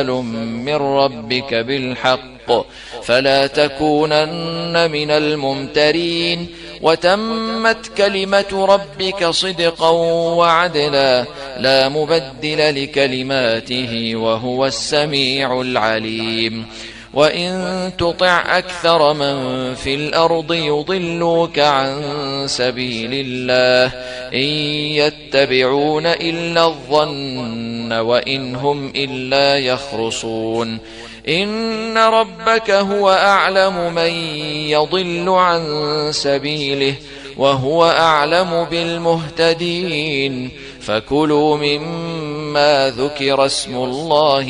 من ربك بالحق فلا تكونن من الممترين وتمت كلمة ربك صدقا وعدلا لا مبدل لكلماته وهو السميع العليم وإن تطع أكثر من في الأرض يضلوك عن سبيل الله إن يتبعون إلا الظن وإن هم إلا يخرصون إن ربك هو أعلم من يضل عن سبيله وهو أعلم بالمهتدين فكلوا مما ذكر اسم الله